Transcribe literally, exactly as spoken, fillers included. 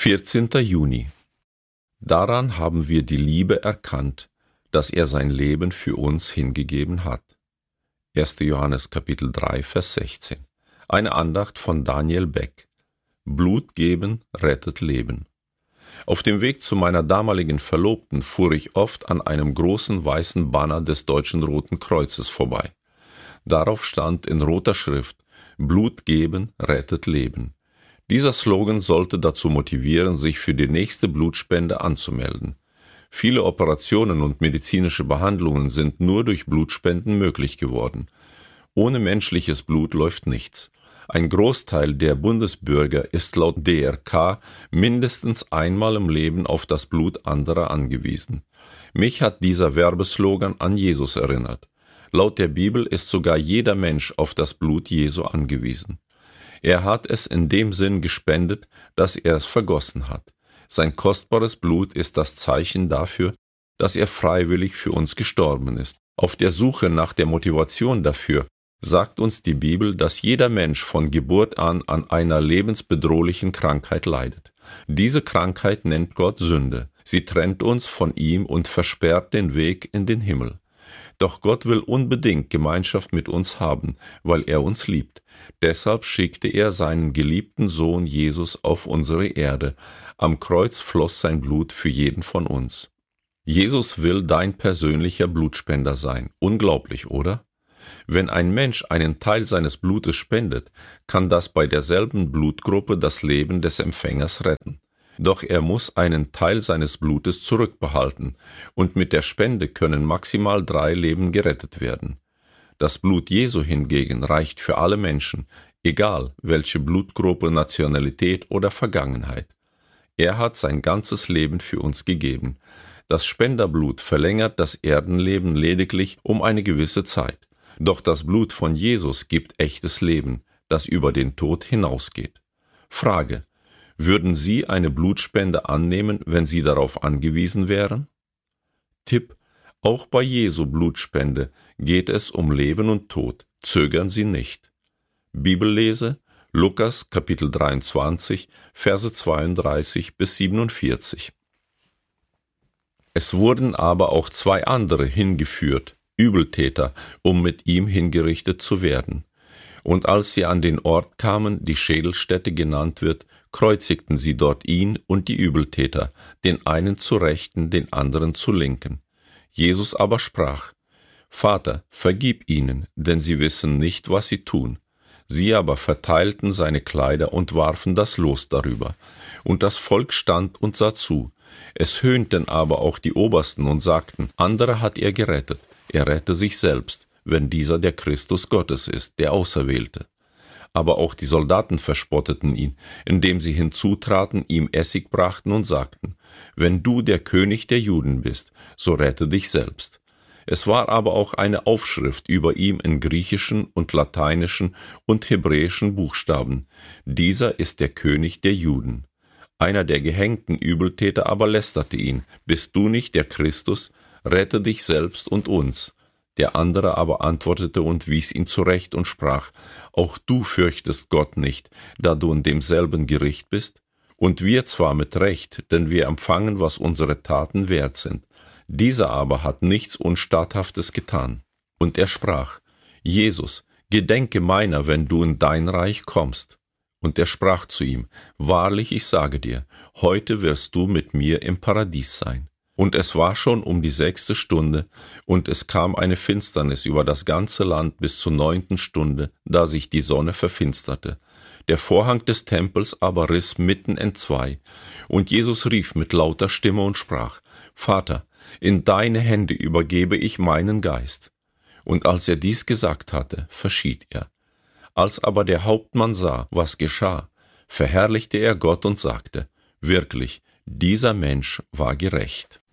vierzehnter Juni. Daran haben wir die Liebe erkannt, dass er sein Leben für uns hingegeben hat. erster Johannes Kapitel drei, Vers sechzehn. Eine Andacht von Daniel Beck. Blut geben rettet Leben. Auf dem Weg zu meiner damaligen Verlobten fuhr ich oft an einem großen weißen Banner des Deutschen Roten Kreuzes vorbei. Darauf stand in roter Schrift: Blut geben rettet Leben. Dieser Slogan sollte dazu motivieren, sich für die nächste Blutspende anzumelden. Viele Operationen und medizinische Behandlungen sind nur durch Blutspenden möglich geworden. Ohne menschliches Blut läuft nichts. Ein Großteil der Bundesbürger ist laut D R K mindestens einmal im Leben auf das Blut anderer angewiesen. Mich hat dieser Werbeslogan an Jesus erinnert. Laut der Bibel ist sogar jeder Mensch auf das Blut Jesu angewiesen. Er hat es in dem Sinn gespendet, dass er es vergossen hat. Sein kostbares Blut ist das Zeichen dafür, dass er freiwillig für uns gestorben ist. Auf der Suche nach der Motivation dafür sagt uns die Bibel, dass jeder Mensch von Geburt an an einer lebensbedrohlichen Krankheit leidet. Diese Krankheit nennt Gott Sünde. Sie trennt uns von ihm und versperrt den Weg in den Himmel. Doch Gott will unbedingt Gemeinschaft mit uns haben, weil er uns liebt. Deshalb schickte er seinen geliebten Sohn Jesus auf unsere Erde. Am Kreuz floss sein Blut für jeden von uns. Jesus will dein persönlicher Blutspender sein. Unglaublich, oder? Wenn ein Mensch einen Teil seines Blutes spendet, kann das bei derselben Blutgruppe das Leben des Empfängers retten. Doch er muss einen Teil seines Blutes zurückbehalten, und mit der Spende können maximal drei Leben gerettet werden. Das Blut Jesu hingegen reicht für alle Menschen, egal welche Blutgruppe, Nationalität oder Vergangenheit. Er hat sein ganzes Leben für uns gegeben. Das Spenderblut verlängert das Erdenleben lediglich um eine gewisse Zeit. Doch das Blut von Jesus gibt echtes Leben, das über den Tod hinausgeht. Frage: Würden Sie eine Blutspende annehmen, wenn Sie darauf angewiesen wären? Tipp: Auch bei Jesu Blutspende geht es um Leben und Tod. Zögern Sie nicht. Bibellese: Lukas Kapitel dreiundzwanzig, Verse zweiunddreißig bis siebenundvierzig. Es wurden aber auch zwei andere hingeführt, Übeltäter, um mit ihm hingerichtet zu werden. Und als sie an den Ort kamen, die Schädelstätte genannt wird, kreuzigten sie dort ihn und die Übeltäter, den einen zur Rechten, den anderen zur Linken. Jesus aber sprach: Vater, vergib ihnen, denn sie wissen nicht, was sie tun. Sie aber verteilten seine Kleider und warfen das Los darüber. Und das Volk stand und sah zu. Es höhnten aber auch die Obersten und sagten: Andere hat er gerettet, er rette sich selbst, wenn dieser der Christus Gottes ist, der Auserwählte. Aber auch die Soldaten verspotteten ihn, indem sie hinzutraten, ihm Essig brachten und sagten: Wenn du der König der Juden bist, so rette dich selbst. Es war aber auch eine Aufschrift über ihm in griechischen und lateinischen und hebräischen Buchstaben: Dieser ist der König der Juden. Einer der gehängten Übeltäter aber lästerte ihn: Bist du nicht der Christus? Rette dich selbst und uns. Der andere aber antwortete und wies ihn zurecht und sprach: Auch du fürchtest Gott nicht, da du in demselben Gericht bist? Und wir zwar mit Recht, denn wir empfangen, was unsere Taten wert sind. Dieser aber hat nichts Unstatthaftes getan. Und er sprach: Jesus, gedenke meiner, wenn du in dein Reich kommst. Und er sprach zu ihm: Wahrlich, ich sage dir, heute wirst du mit mir im Paradies sein. Und es war schon um die sechste Stunde, und es kam eine Finsternis über das ganze Land bis zur neunten Stunde, da sich die Sonne verfinsterte. Der Vorhang des Tempels aber riss mitten entzwei. Und Jesus rief mit lauter Stimme und sprach: Vater, in deine Hände übergebe ich meinen Geist. Und als er dies gesagt hatte, verschied er. Als aber der Hauptmann sah, was geschah, verherrlichte er Gott und sagte: Wirklich, dieser Mensch war gerecht.